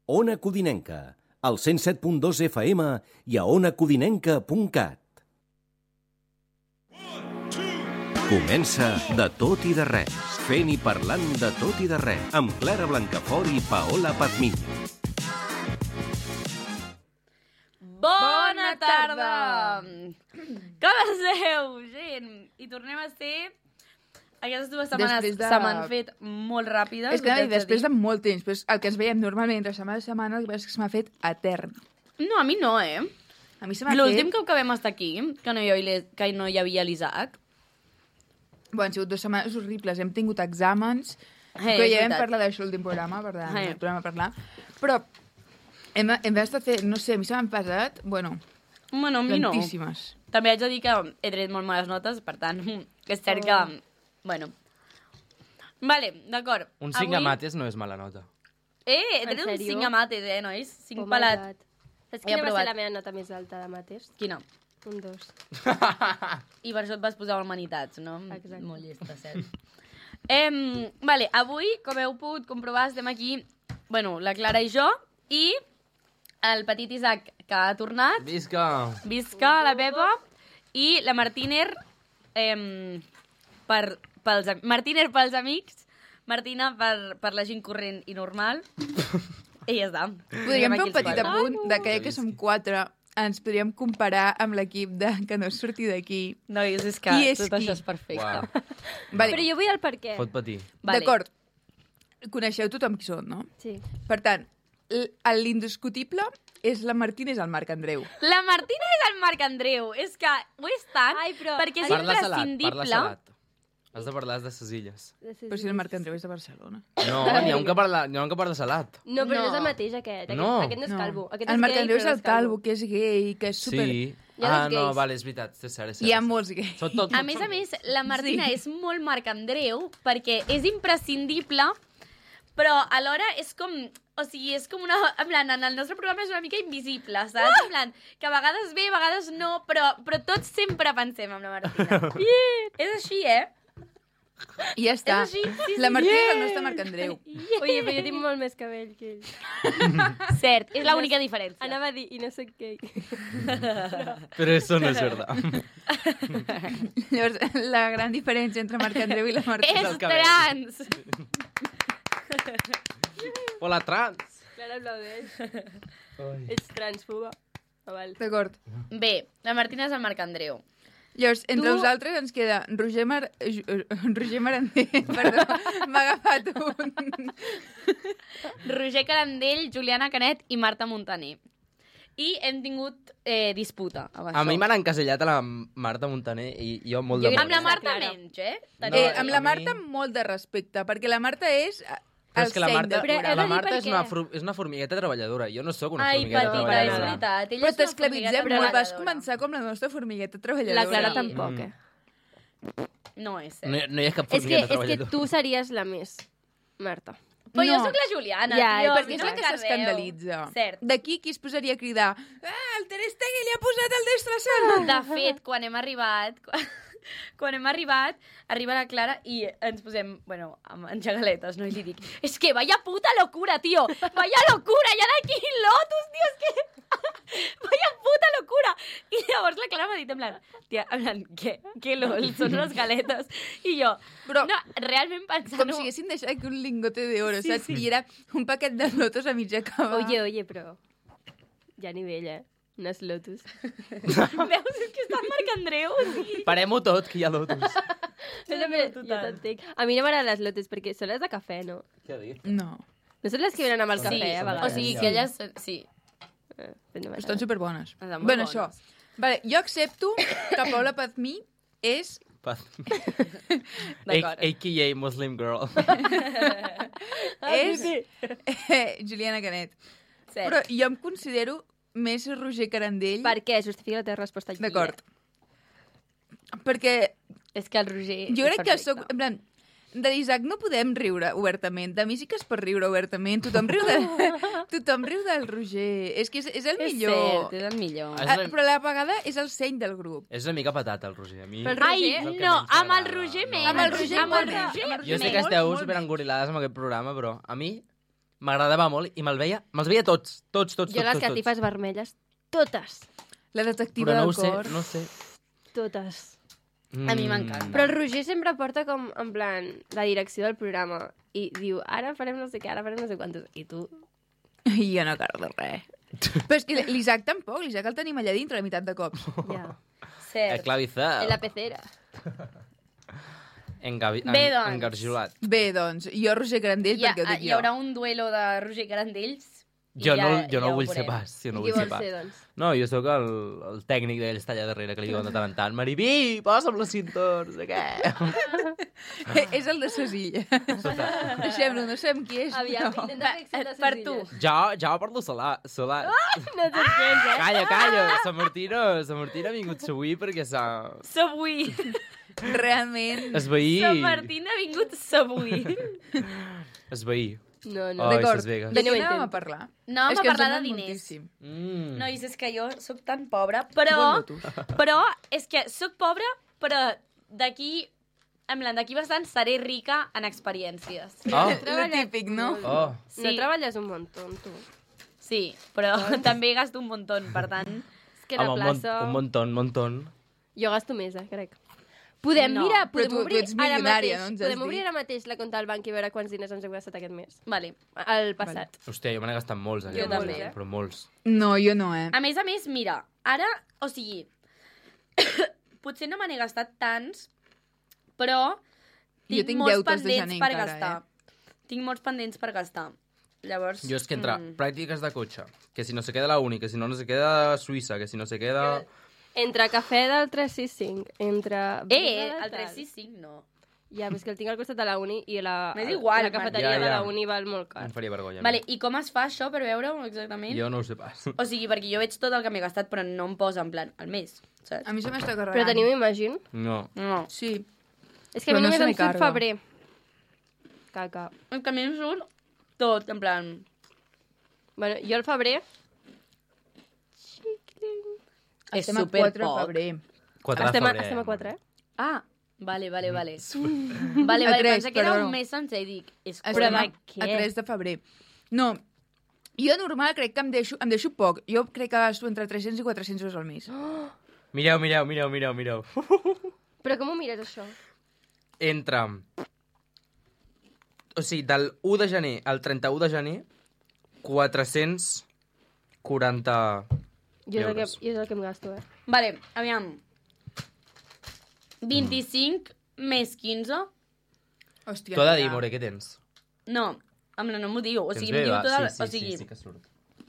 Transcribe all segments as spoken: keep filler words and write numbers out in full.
Ona Codinenca, al cent set punt dos F M i a ona codinenca punt cat. Comença De tot i de res, fent i parlant de tot i de res, amb Clara Blancafort i Paola Pazmiño. Bona tarda! Com esteu, gent? I tornem a ser... Aquestes dues setmanes de... se m'han fet molt ràpides. És que no, després de molt temps, però el que ens veiem normalment entre setmana a setmana, el que passa és que se m'ha fet etern. No, a mi no, eh? A mi se m'ha fet... L'últim cop que vam estar aquí, que no hi havia, que no hi havia l'Isaac... Bueno, han sigut dues setmanes horribles, hem tingut exàmens, hey, que ja vam parlar d'això l'últim programa, per tant, hey. el programa a parlar, però hem, hem estat fent, no sé, a mi se m'han passat, bueno, bueno a mi tantíssimes. No. També haig de dir que he tret molt males notes, per tant, és cert que... Oh. Bueno. Vale, d'acord. Un cinc Avui... a mates no és mala nota. Eh, he tret un cinc a mates, eh, nois? cinc oh pelat. Saps quina va ser la meva nota més alta de mates? Quina? Un dos. I per això et vas posar humanitats, no? Exacte. Molt llesta, cert. eh, vale, avui, com heu pogut comprovar, estem aquí, bueno, la Clara i jo, i el petit Isaac, que ha tornat. Visca! Visca, la Pepa. I la Martiner, eh, per, pels, Martiner pels amics, Martina per, per la gent corrent i normal. I ja està. Podríem fer un petit apunt de que, que som quatre... ens podríem comparar amb l'equip de que no surti d'aquí. Nois, és que és tot qui? això és perfecte. Wow. Vale. Però jo vull el per què. Pot patir. Vale. D'acord. Coneixeu tothom qui són, no? Sí. Per tant, l'indiscutible és la Martina és el Marc Andreu. La Martina és el Marc Andreu. És que ho és tant, Ai, però... perquè és parla imprescindible. Salat, parla salat. Has de parlar de ses illes. Però si el Marc Andreu és de Barcelona. No, n'hi ha un que parla, n'hi ha un que parla salat. No, però no, No. és el mateix, aquest. Aquest No. no, aquest no és No. calvo. Aquest El és Marc gay, Andreu és però el no calvo, que és gay, que és super... Sí. Hi ha Ah, dos no, gais. vale, és veritat. És cert, és cert. Hi ha és cert. molts gays. Tot, tot, tot, A més a més, la Martina Sí. és molt Marc Andreu perquè és imprescindible, però alhora és com... O sigui, és com una... En plan, en el nostre programa és una mica invisible, saps? Uh! En plan, que a vegades bé, a vegades no, però, però tots sempre pensem amb la Martina. Yeah. És així, eh? I ja està. És així, sí, La sí. Martina és el nostre Marc Andreu. Oye, però jo tinc molt més cabell que ell. Cert, és l'única diferència. Anava a dir, i no soc gay. Però això no és verdad. Llavors, la gran diferència entre Marc Andreu i la Martina... És trans! O la trans. Clara aplaudeix. Ets transfoba. Ah, val. D'acord. Bé, la Martina és el Marc Andreu. Llavors, entre Tu- nosaltres ens queda Roger, Mar... Roger Marandé, perdó, m'ha agafat un... Roger Carandell, Juliana Canet i Marta Montaner. I hem tingut eh, disputa amb això. A mi m'han encasellat a la Marta Montaner i jo molt Jo de Amb la Està Marta clara. menys, eh? No, eh, a amb la mi- Marta molt de respecte, perquè la Marta és Però el és que la seny Marta, del Però he de programa. la dir Marta per és una, què. for, és una formigueta treballadora. Jo no sóc una Ai, formigueta petita, és treballadora. veritat. Ella Però és una t'esclavitzem formigueta molt, vas treballadora. començar com la nostra formigueta La treballadora. Clara Sí. tampoc, Mm. eh? No és cert. No, hi- no hi ha cap És que, formigueta és que treballadora. tu series la més, Marta. Però jo No. sóc la Juliana, Ja, tio. Perquè és la que s'escandalitza. Cert. D'aquí qui es posaria a cridar ah, el Ter Stegen li ha posat el destrossant. De fet, quan hem arribat... Quan, quan hem arribat, arriba la Clara i ens posem, bueno, a menjar galetes, no? I li dic, és que vaya puta locura, tio! Vaya locura! Hi ha d'aquí lotus, tio! És que... Vaya puta locura! I llavors la Clara m'ha dit, en plan, tia, en plan, què? Què lol? Són unes galetes. I jo, Però- no, realment pensant... Com si haguessin deixat aquí un lingote d'oro, Sí, saps? sí. I era un paquet de lotos a mig acabar. Oye, oye, però... Hi ha nivell, eh? Unes lotus. Veus? És que està el Marc Andreu, o sigui... Parem-ho tot, que hi ha lotus. No, no, però jo t'entenc. A mi no m'agraden les lotus perquè són les de cafè, no? Què ha dit? No. No són les que venen amb el Sí, cafè, a o vegades. sigui que elles... Sí. Eh, però no m'agraden. Estan superbones. Estan molt Bueno, bones. això. Vale, jo accepto que Paula Pazmí és... Paz. D'acord. A K A Muslim Girl. és eh, Juliana Canet. Cert. Però jo em considero més Roger Carandell. Per què? Justifica la teva resposta. aquí, D'acord. eh? Perquè És que el Roger... jo és crec que perfecte. sóc... En plan, de l'Isaac no podem riure obertament. De mi sí que es pot riure obertament. Tothom riu, de... Tothom riu del Roger. És que és, és el És millor. cert, és el millor. Ah, Ah, però a la vegada és el seny del grup. És una mica patata, el Roger. A mi... Però el Ai, Roger- és el que no, menys amb el m'agrada. Roger No, menys. Amb el Roger amb el molt Roger menys. Amb el Jo sé menys. que esteu Molt, molt superengorilades amb aquest programa, però a mi m'agradava molt i me'l veia, me'ls veia tots, tots, tots, Jo tots, les tots, catifes vermelles, totes, La detectiva Però no ho del sé, cor. no sé. totes. Mm. A mi m'encanta. Però el Roger sempre porta com, en plan, la direcció del programa i diu, ara farem no sé què, ara farem no sé quantos. I tu... I jo no cardo res. Però és que l'Isaac tampoc, l'Isaac el tenim allà dintre la meitat de cops. Ja. Cert. Esclavizado. En la pecera. Engavi... Bé, doncs. Engarjolat. Bé, doncs, jo Roger Grandell, Hi, ha, perquè ho dic hi jo. haurà un duelo de Roger Grandells. i Jo no, ja, jo no ja ho vull veurem. ser pas. Jo no I qui vull ser vols pas. ser, doncs? No, jo sóc el, el tècnic d'ells allà darrere, que li diuen de tant en tant, Maribí, posa'm la cinta, no sé què. És el de Cesilla. Deixem-lo, no sabem qui és. Aviam, però- intenta fer accent de Per ses tu. illes. Jo, jo parlo solar. solar. No tens gens, eh? Calla, calla. Sa Martina, sa Martina ha vingut avui perquè s'ha... S'avui. Realment. Esveí. Sant Martín ha vingut s'avui. Esveí. No, no. Oh, D'acord. Ses Vegas. De Jo no què ho anàvem a entenc. parlar? No, És a que ens parlar de donen diners. moltíssim. Mm. Nois, és que jo sóc tan pobra, però... Bon lotus. Però és que sóc pobra, però d'aquí... En plan, d'aquí bastant seré rica en experiències. Oh. Lo típic, no? Oh. No Sí, treballes un muntó, tu. sí, però també gasto un muntó, per tant... És que la Home, plaça... un, mon un montón, un montón. Jo gasto més, eh, crec. Podem, No, mira, però podem tu- tu obrir ets ara milionària, mateix, no ens has podem obrir dit? ara mateix la compta del banc i veure quants diners ens hem gastat aquest mes. Vale. El passat. Hòstia, jo me n'he gastat molts, aquest Jo mes, també. eh? Però molts. No, jo no, eh? A més a més, mira, ara, o sigui, potser no me n'he gastat tants, però tinc, Jo tinc molts deutes de pendents gener per encara, gastar. Tinc molts pendents per gastar. Llavors... Jo és que entre mm, pràctiques de cotxe, que si no se queda la uni, que si no no se queda a Suïssa, que si no se queda... Entre cafè del tres sis cinc, entre... Eh, birra de el tres tal. sis cinc no. Ja, però és que el tinc al costat de la uni i la, M'és igual, la cafeteria ja, de la ja. uni val molt car. Em faria vergonya. a mi. Vale, i com es fa això per veure-ho exactament? Jo no ho sé pas. O sigui, perquè jo veig tot el que m'he gastat, però no em posa en plan al mes, saps? A mi se m'està carregant. Però teniu Imagine? No. No. Sí. És que a Però mi no només se em me surt carga. febrer. Caca. És que a mi em surt tot, en plan... Bueno, jo el febrer... És Estem a superpoc. quatre de febrer. quatre de Estem a, febrer. estem a quatre, eh? Ah, vale, vale, vale. Vale, A vale, tres, pensa que era perdó. un mes sencer i dic... És Estem Però a, de què? a tres de febrer. No, jo normal crec que em deixo, em deixo poc. Jo crec que gasto entre tres-cents i quatre-cents euros al mes. Mireu, mireu, mireu, mireu, mireu. Però com ho mires, això? Entre... O sigui, del u de gener al trenta-u de gener, quatre-cents quaranta Jo és, el que, euros. jo és el que em gasto, eh? Vale, aviam. vint-i-cinc més quinze? Hòstia, Tu has de dir, mira. More, què tens? No, em no m'ho diu. O Tens sigui, bé, em diu va? tot el... Sí, sí, o sigui, sí, sí que surt.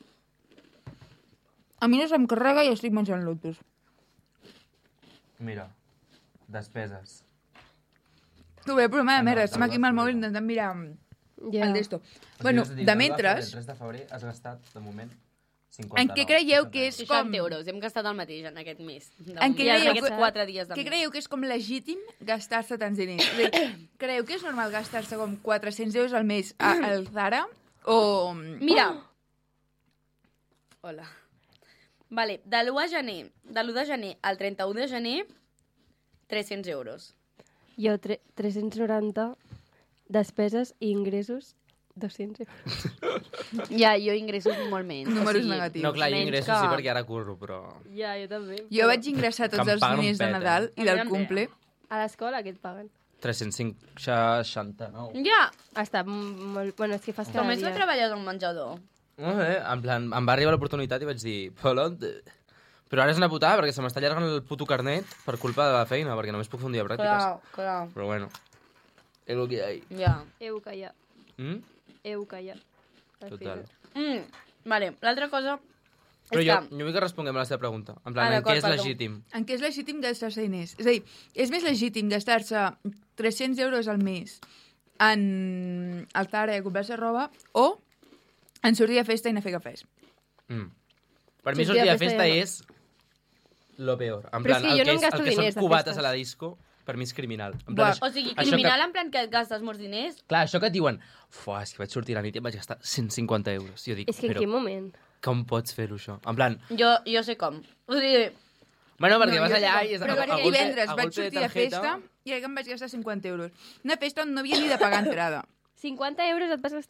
A mi no se'm carrega i estic menjant lotus. Mira, despeses. Tu bé, problema de Ah, no, merda. Estem tal, aquí amb el tal, mòbil tal. intentant mirar Ja. el d'esto. Bueno, de mentres, El tres de febrer has gastat, de moment, en cinquanta-nou. què creieu que és com... seixanta euros. Hem gastat el mateix en aquest mes. De En què moment. creieu Aquests que- quatre dies de Què mes. creieu que és com legítim gastar-se tants diners? És a dir, creieu que és normal gastar-se com quatre-cents euros al mes a, al Zara? O... Mira. Hola. Vale, de l'u de gener, de l'u de gener al trenta-u de gener, tres-cents euros. Jo, tre tres-cents noranta despeses i ingressos, dos-cents euros. Ja, jo ingressos molt menys. Números negatius. No, clar, jo menys ingresso que- sí perquè ara curro, però... Ja, jo també. Jo vaig ingressar Que tots em els paguen un diners de pet, eh? Nadal i A mi del també. cumple. A l'escola, què et paguen? tres-cents seixanta-nou. Ja, Està molt... Bueno, és que fas cada només no dia. treballes al menjador. No sé, en plan, em va arribar l'oportunitat i vaig dir, "Polonte". Però ara és una putada perquè se m'està allargant el puto carnet per culpa de la feina, perquè només puc fer un dia de pràctiques. Clar, clar. Però bueno, és el que hi ha. Ja. Heu callat. Mm? Heu callat. Al Total. final. Mm, vale, l'altra cosa Però és jo, que... jo vull que responguem a la seva pregunta. En Ah, plan, en d'acord, què és perdó. legítim? En què és legítim gastar-se diners? És a dir, és més legítim gastar-se tres-cents euros al mes en el Zara i comprar-se roba o en sortir a festa i anar a fer cafès? Mm. Per mi Sortir sortir a de festa festa ja no. és lo peor. En Però plan, és que el jo que, no em és, gasto el que diners són de cubates festes. a la disco, per mi és criminal. En Buah, plan, això, O sigui, això criminal que, en plan que et gastes molts diners? clar, això que et diuen, fuà, és que vaig sortir a la nit i em vaig gastar cent cinquanta euros. Jo dic, És que en però quin moment? com pots fer-ho, això? En plan, Jo, jo sé com. O sigui, bueno, perquè No, vas jo allà sí, i... és però a- a perquè golpe- divendres a vaig golpe de sortir a tarjeta. festa i crec que em vaig gastar cinquanta euros. Una festa on no havia ni de pagar entrada. cinquanta euros et vas gastar?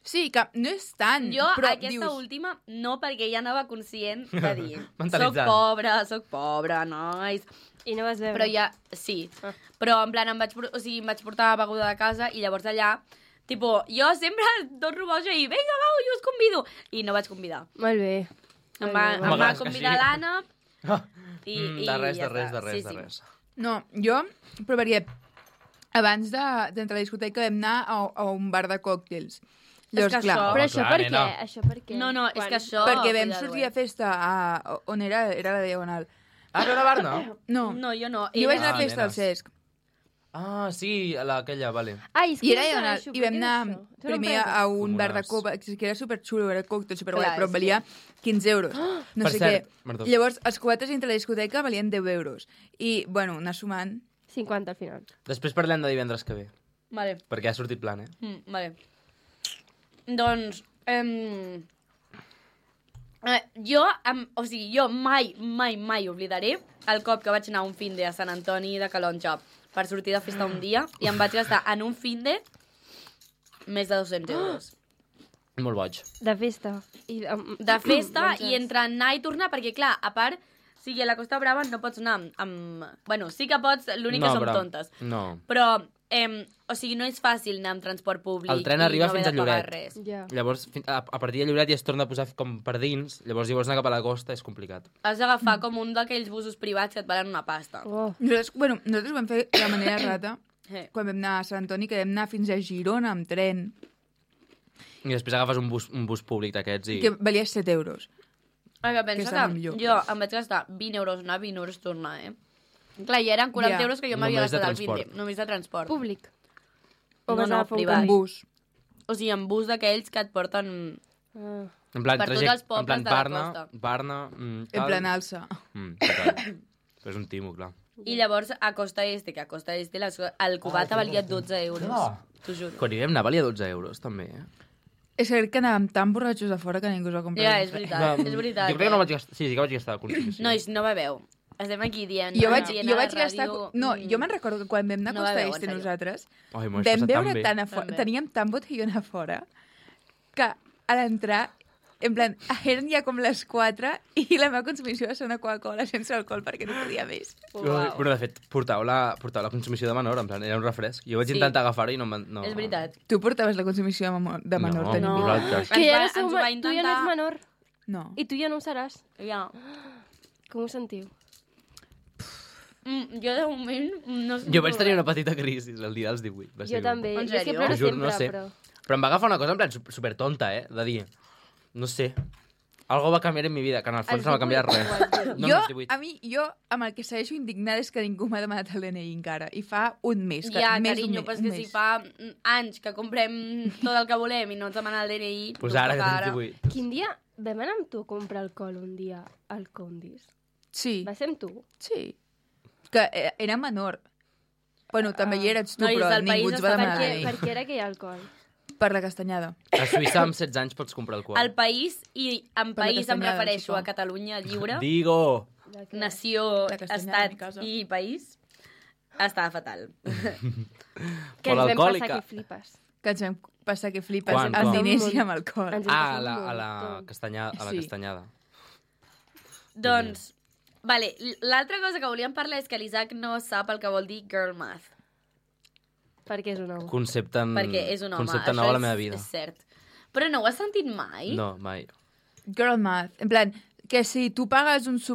Sí, que no és tant, Jo, però aquesta dius... última, no, perquè ja anava conscient de dir soc Mentalitzant. pobra, soc pobra, nois. I no vas veure? Però ja, sí. Ah. Però, en plan, em vaig, por- o sigui, em vaig portar beguda de casa i llavors allà, tipo, jo sempre torno boja i vinga, va, jo us convido. I no vaig convidar. Molt bé. Em Molt va, bé, em molt va M'agrada que convidar sí. l'Anna Ah, i, mm, i de res, ja de res, està. de res, sí, de sí. res. No, jo provaria... Abans de- d'entrar a la discoteca vam anar a, a un bar de còctels. Llavors, que clar, això- Però Home, això clar, per nena. què? Això per què? No, no, és Quan- que això... perquè vam cuidado, sortir eh. a festa a... On era? Era la Diagonal. Ah, no era Barna? No, No, jo no. jo vaig anar Ah, a festa al nenes. Cesc. Ah, sí, a la- aquella, vale. Ai, és que I era no Diagonal. sabeixo, I per vam què és anar això? És una primer empresa. a un Com bar de unes- copa, que era superxulo, era còctel, superguai, Clar, però és valia quinze euros. No Per sé cert, què. perdó. Llavors, els cubates entre la discoteca valien deu euros. I, bueno, anar sumant... cinquanta al final. Després parlem de divendres que ve, Vale. perquè ha sortit plan, eh? Mm, vale. Doncs, em... eh, jo, em, o sigui, jo mai, mai, mai oblidaré el cop que vaig anar un fin de a Sant Antoni de Calonja per sortir de festa un dia i em vaig gastar en un fin de més de dos-cents euros. Molt boig. De festa. I, um, De festa menjars. i entre anar i tornar, perquè clar, a part, o sigui, a la Costa Brava no pots anar amb... amb... Bueno, sí que pots, l'únic que No, som però- tontes. No. Però, em, o sigui, no és fàcil anar amb transport públic El tren i arriba no haver fins a de pagar Lloret. res. Ja. Llavors, fin- a, a partir de Lloret ja es torna a posar com per dins, llavors si vols anar cap a la costa és complicat. Has d'agafar com un d'aquells busos privats que et valen una pasta. Oh. Nosaltres, bueno, nosaltres ho vam fer de manera rata, Eh. quan vam anar a Sant Antoni, que vam anar fins a Girona amb tren, I després agafes un bus, un bus públic d'aquests i... que valia set euros. Perquè pensa Que que, està millor. jo em vaig gastar vint euros anar, vint euros tornar, eh? Clar, i eren quaranta Ja. euros que jo m'havia Només de gastat al fin de... transport. Només de transport. Públic. O No, vas no, anar a fer un privat. Un bus. O sigui, en bus d'aquells que et porten... Ah. En plan, per tots trajecte, els pobles en plan de la Barna, costa. Barna, mm, tal. En plan alça. Mm, total. Però és un timo, clar. I llavors, a Costa Este, que a Costa Este les... el cubata valia dotze euros. No. T'ho juro. Quan hi vam anar valia dotze euros, també, eh? És cert que anàvem tan borratxos a fora que ningú es va comprar. Ja, un és cafè. veritat, és veritat. Jo crec que no eh? vaig gastar... Sí, sí que vaig gastar a consumició. Nois, no beveu. Estem aquí dient... Jo vaig, dient jo a la vaig gastar... ràdio, No, mm, jo me'n recordo que quan vam anar a No Costa beveu, en Este sèrio. nosaltres, Ai, m'ho he vam passat veure tan bé. tant a fora, També. teníem tan botellón a fora, que a l'entrar, en plan, eren ja com les quatre i la meva consumició va ser una Coca-Cola sense alcohol perquè no podia més. Uau. Bueno, de fet, portau la, portau la consumició de menor, en plan, era un refresc. Jo vaig Sí. intentar agafar-ho i no em van... No. És veritat. Tu portaves la consumició de menor, de menor No, tenim no. no. Nosaltres. Que Ens ja va- no sou, ens ho ma- va tu ja no intentar- ets menor. no. I tu ja no ho seràs. Ja. Com ho sentiu? Mm, jo de moment no sé. Jo vaig tenir una petita crisi el dia dels divuit. Va Jo ser també. En Jo és que sèrio? ploro T'ho juro, sempre, no sé. però... Però em va agafar una cosa en plan super, super tonta, eh? De dir, no sé, algo va canviar en mi vida, que en el fons Els no va canviar divuit, res. igual, No, jo, als divuit. a mi, jo, amb el que segueixo indignada és que ningú m'ha demanat el D N I encara. I fa un mes. Que, Ja, més carinyo, d'un però és mes, que un si mes. fa mm, anys que comprem tot el que volem i no ens demana el D N I... Pues doncs ara que toca tens divuit. Quin dia vam anar amb tu a comprar alcohol un dia al Condis? Sí, Va ser amb tu? sí. Que eh, era menor. Bueno, també hi eres tu, Nois, però del país ningú ens està va Per demanar què, D N I. per què era aquell alcohol? Per la castanyada. A Suïssa amb setze anys pots comprar alcohol. El país, i en Per la país em castanyada, refereixo suposo. a Catalunya lliure, Digo! De què? nació, La castanyada de mi estat casa. i país, està fatal. Que ens vam Polalcohòlica. passar que flipes. Que ens vam passar que flipes Quan, amb quan? diners i amb alcohol. Ens vam Ah, passar a la, un a la muntó. castanyada. A la Sí. castanyada. Doncs, vale, l'altra cosa que volíem parlar és que l'Isaac no sap el que vol dir girl math, Perquè és un home. Concepte, en... perquè és un home. Concepte Això nou a la és- meva vida. És cert. Però no ho has sentit mai? No, mai. Girl math. En plan, que si tu pagues un, su